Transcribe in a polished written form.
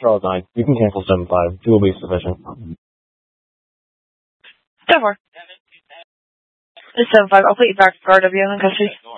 Charles 9. You can cancel 7-5. 2 will be sufficient. 10-4. It's 7-5. I'll put you back for RWL in custody.